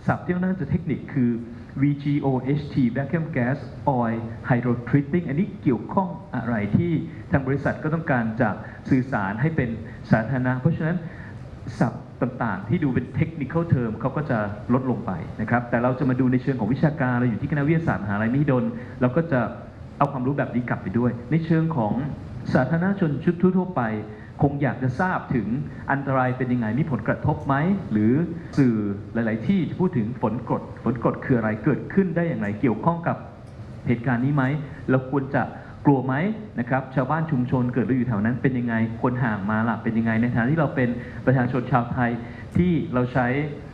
ศัพท์ที่น่าจะเทคนิคคือ VGOHT Vacuum Gas Oil Hydrotreating อันนี้เกี่ยวข้องอะไรที่ทางบริษัทก็ต้องการจะสื่อสารให้เป็นสาธารณะเพราะฉะนั้นศัพท์ต่างๆที่ดูเป็น technical term เขาก็จะลดลงไปนะครับแต่เราจะมาดูในเชิงของวิชาการเราอยู่ที่คณะวิทยาศาสตร์มหาวิทยาลัยมหิดลเราก็จะเอาความรู้แบบนี้กลับไปด้วยในเชิงของสาธารณชนชุดทั่วไปคงอยากจะทราบถึงอันตรายเป็นยังไงมีผลกระทบไหมหรือสื่อหลายๆที่จะพูดถึงฝนกรดคืออะไรเกิดขึ้นได้อย่างไรเกี่ยวข้องกับเหตุการณ์นี้ไหมเราควรจะกลัวไหมนะครับชาวบ้านชุมชนเกิดเราอยู่แถวนั้นเป็นยังไงคนห่างมาล่ะเป็นยังไงในฐานะที่เราเป็นประชาชนชาวไทยที่เราใช้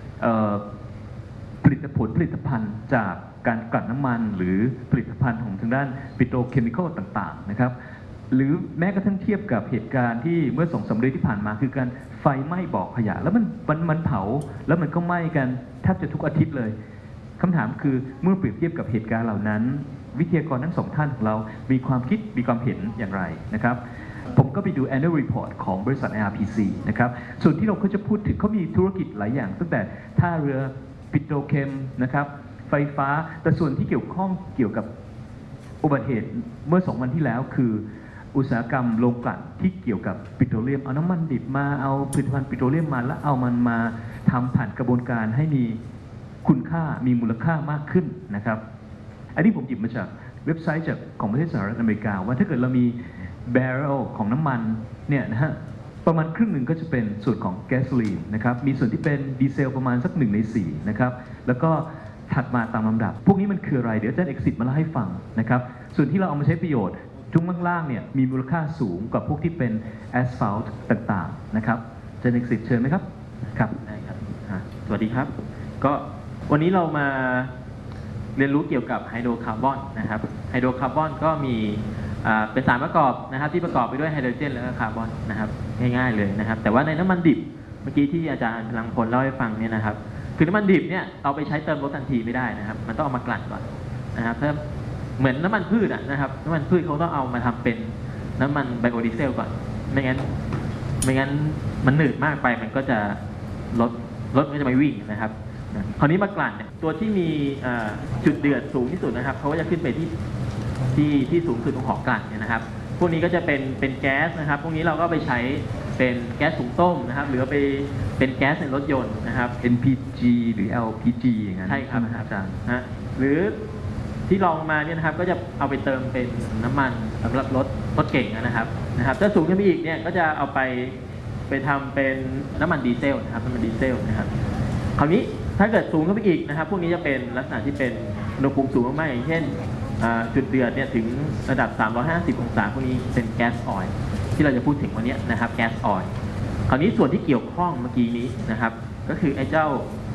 ผลิตภัณฑ์จากการกลั่นน้ำมันหรือผลิตภัณฑ์ของทางด้านปิโตรเคมีคอลต่างๆนะครับหรือแม้กระทั่งเทียบกับเหตุการณ์ที่เมื่อ2-3 เดือนที่ผ่านมาคือการไฟไหม้บ่อขยะแล้วมันเผาแล้วมันก็ไหม้กันแทบจะทุกอาทิตย์เลยคำถามคือเมื่อเปรียบเทียบกับเหตุการณ์เหล่านั้นวิทยากรทั้ง2 ท่านของเรามีความคิดมีความเห็นอย่างไรนะครับผมก็ไปดู annual report ของบริษัท IRPC นะครับส่วนที่เราก็จะพูดถึงเขามีธุรกิจหลายอย่างตั้งแต่ท่าเรือปิโตรเคมนะครับไฟฟ้าแต่ส่วนที่เกี่ยวข้องเกี่ยวกับอุบัติเหตุเมื่อ2 วันที่แล้วคืออุตสาหกรรมโรงกลั่นที่เกี่ยวกับปิโตรเลียมเอาน้ำมันดิบมาเอาผลิตภัณฑ์ปิโตรเลียมมาแล้วเอามันมาทำผ่านกระบวนการให้มีคุณค่ามีมูลค่ามากขึ้นนะครับอันนี้ผมหยิบมาจากเว็บไซต์ของประเทศสหรัฐอเมริกาว่าถ้าเกิดเรามี barrel ของน้ำมันเนี่ยนะฮะประมาณครึ่งหนึ่งก็จะเป็นส่วนของแก๊สโซลีนนะครับมีส่วนที่เป็นดีเซลประมาณสัก1 ใน 4นะครับแล้วก็ถัดมาตามลำดับพวกนี้มันคืออะไรเดี๋ยวอาจารย์เอกสิทธิ์มาเล่าให้ฟังนะครับส่วนที่เราเอามาใช้ประโยชน์จุ้งล่างๆเนี่ยมีมูลค่าสูงกว่าพวกที่เป็นแอสฟัลต์ต่างๆนะครับอาจารย์เอกสิทธิ์เชิญไหมครับครับได้ครับสวัสดีครับก็วันนี้เรามาเรียนรู้เกี่ยวกับไฮโดรคาร์บอนนะครับไฮโดรคาร์บอนก็มีเป็นสารประกอบนะครับที่ประกอบไปด้วยไฮโดรเจนและคาร์บอนนะครับง่ายๆเลยนะครับแต่ว่าในน้ำมันดิบเมื่อกี้ที่อาจารย์พลังพลเล่าให้ฟังเนี่ยนะครับคือน้ำมันดิบเนี่ยเอาไปใช้เติมรถทันทีไม่ได้นะครับมันต้องเอามากลั่นก่อนนะครับถ้าเหมือนน้ำมันพืชนะครับน้ำมันพืชเขาต้องเอามาทำเป็นน้ำมันไบโอดีเซลก่อนไม่งั้นมันหนืดมากไปมันก็จะรถก็จะไม่วิ่งนะครับคราวนี้มากลั่นเนี่ยตัวที่มีจุดเดือดสูงที่สุดนะครับเขาก็จะขึ้นไปที่สูงสุดของหอกลั่นเนี่ยนะครับพวกนี้ก็จะเป็นแก๊สนะครับพวกนี้เราก็ไปใช้เป็นแก๊สถุงต้มนะครับหรือไปเป็นแก๊สในรถยนต์นะครับ NPG หรือ LPG อย่างนั้นใช่ครับอาจารย์หรือที่ลองมาเนี่ยนะครับก็จะเอาไปเติมเป็นน้ำมันสำหรับรถเก่งนะครับถ้าสูงขึ้นไปอีกเนี่ยก็จะเอาไปทำเป็นน้ำมันดีเซลนะครับน้ำมันดีเซลนะครับคราวนี้ถ้าเกิดสูงขึ้นไปอีกนะครับพวกนี้จะเป็นลักษณะที่เป็นอุณหภูมิสูงมากๆอย่างเช่นจุดเดือดเนี่ยถึงระดับ350 องศาพวกนี้เป็นแก๊สออยล์ที่เราจะพูดถึงวันนี้นะครับแก๊สออยล์คราวนี้ส่วนที่เกี่ยวข้องเมื่อกี้นี้นะครับก็คือไอ้เจ้า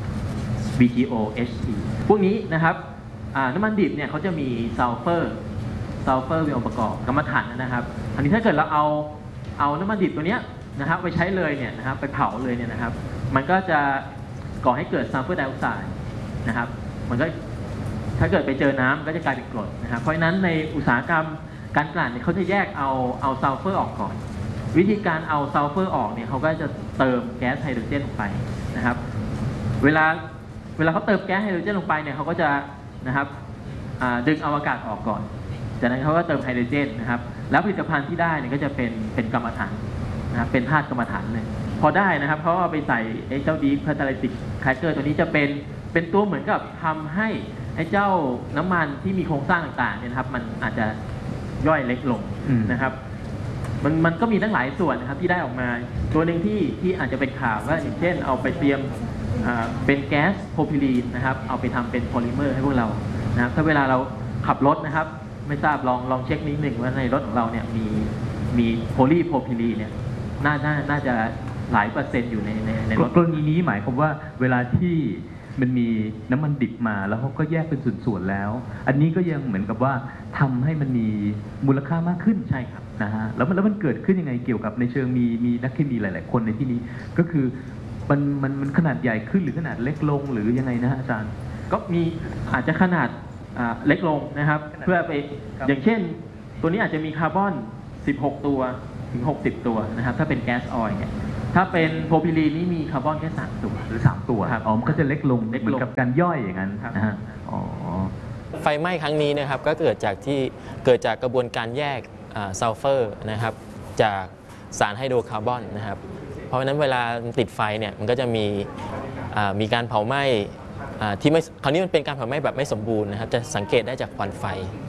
VGOHT พวกนี้นะครับน้ำมันดิบเนี่ยเขาจะมีซัลเฟอร์เป็นองค์ประกอบกรรมฐานนะครับอันนี้ถ้าเกิดเราเอาน้ำมันดิบตัวนี้นะครับไปใช้เลยเนี่ยนะครับไปเผาเลยเนี่ยนะครับมันก็จะก่อให้เกิดซัลเฟอร์ไดออกไซด์นะครับมันก็ถ้าเกิดไปเจอน้ำก็จะกลายเป็นกรดนะครับเพราะฉะนั้นในอุตสาหกรรมการกลั่นเนี่ยเขาจะแยกเอาซัลเฟอร์ออกก่อนวิธีการเอาซัลเฟอร์ออกเนี่ยเขาก็จะเติมแก๊สไฮโดรเจนลงไปนะครับเวลาเขาเติมแก๊สไฮโดรเจนลงไปเนี่ยเขาก็จะนะครับดึงเอาอากาศออกก่อนจากนั้นเขาก็เติมไฮโดรเจนนะครับแล้วผลิตภัณฑ์ที่ได้เนี่ยก็จะเป็นกรรมฐานนะครับเป็นธาตุกรรมฐานเลยพอได้นะครับเขาเอาไปใส่ไอ้เจ้าดีคาตาลิติกแครกเกอร์ตัวนี้จะเป็นตัวเหมือนกับทำให้ไอ้เจ้าน้ำมันที่มีโครงสร้างต่างๆเนี่ยนะครับมันอาจจะย่อยเล็กลงนะครับมันก็มีทั้งหลายส่วนนะครับที่ได้ออกมาตัวหนึ่งที่อาจจะเป็นข่าวว่าอย่างเช่นเอาไปเตรียมเป็นแก๊สโพรพิลีนนะครับเอาไปทำเป็นโพลิเมอร์ให้พวกเรานะครับถ้าเวลาเราขับรถนะครับไม่ทราบลองเช็คนิดหนึ่งว่าในรถของเราเนี่ยมีโพลีโพรพิลีนเนี่ยน่าจะหลายเปอร์เซ็นต์อยู่ในรถกรณีนี้หมายความว่าเวลาที่มันมีน้ำมันดิบมาแล้วเขาก็แยกเป็นส่วนๆแล้วอันนี้ก็ยังเหมือนกับว่าทำให้มันมีมูลค่ามากขึ้นใช่ครับนะฮะแล้วมันเกิดขึ้นยังไงเกี่ยวกับในเชิงมีนักเคมีหลายๆคนในที่นี้ก็คือมันขนาดใหญ่ขึ้นหรือขนาดเล็กลงหรือยังไงนะอาจารย์ก็มีอาจจะขนาดเล็กลงนะครับเพื่อไปอย่างเช่นตัวนี้อาจจะมีคาร์บอน16 ตัวถึง60 ตัวนะครับถ้าเป็นแก๊สออยล์เนี่ยถ้าเป็นโพรพิลีนนี่มีคาร์บอนแค่3 ตัวหรือ3 ตัวครับอ๋อมันก็จะเล็กลงเล็กลงเหมือนกับการย่อยอย่างนั้นครับนะฮะอ๋อไฟไหม้ครั้งนี้นะครับก็เกิดจากกระบวนการแยกซัลเฟอร์นะครับจากสารไฮโดรคาร์บอนนะครับเพราะฉะนั้นเวลาติดไฟเนี่ยมันก็จะมีการเผาไหม้ที่ไม่คราวนี้มันเป็นการเผาไหม้แบบไม่สมบูรณ์นะครับจะสังเกตได้จากควันไฟ